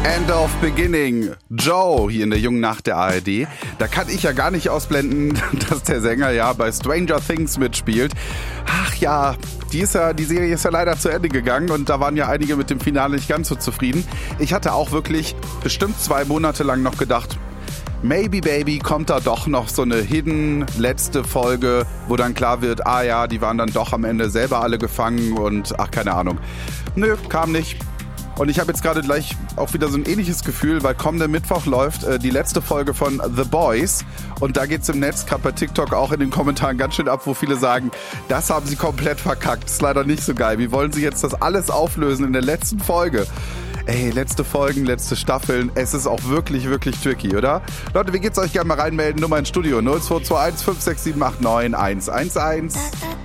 End of Beginning. Joe hier in der jungen Nacht der ARD. Da kann ich ja gar nicht ausblenden, dass der Sänger ja bei Stranger Things mitspielt. Ach ja, die Serie ist ja leider zu Ende gegangen und da waren ja einige mit dem Finale nicht ganz so zufrieden. Ich hatte auch wirklich bestimmt 2 Monate lang noch gedacht, maybe baby, kommt da doch noch so eine hidden letzte Folge, wo dann klar wird, die waren dann doch am Ende selber alle gefangen und keine Ahnung. Nö, kam nicht. Und ich habe jetzt gerade gleich auch wieder so ein ähnliches Gefühl, weil kommender Mittwoch läuft die letzte Folge von The Boys. Und da geht's im Netz, gerade bei TikTok auch in den Kommentaren ganz schön ab, wo viele sagen, das haben sie komplett verkackt. Ist leider nicht so geil. Wie wollen sie jetzt das alles auflösen in der letzten Folge? Ey, letzte Folgen, letzte Staffeln. Es ist auch wirklich, wirklich tricky, oder? Leute, wie geht's euch? Gerne mal reinmelden. Nummer ins Studio 0221 56789 111.